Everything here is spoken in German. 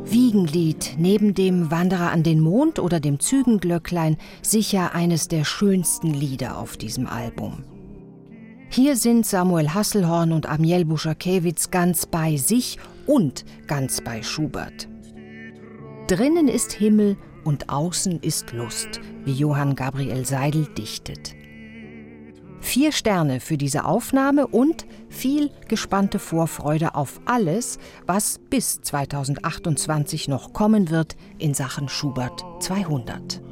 Wiegenlied, neben dem Wanderer an den Mond oder dem Zügenglöcklein sicher eines der schönsten Lieder auf diesem Album. Hier sind Samuel Hasselhorn und Amiel Buschakiewicz ganz bei sich und ganz bei Schubert. Drinnen ist Himmel und außen ist Lust, wie Johann Gabriel Seidel dichtet. 4 Sterne für diese Aufnahme und viel gespannte Vorfreude auf alles, was bis 2028 noch kommen wird in Sachen Schubert 200.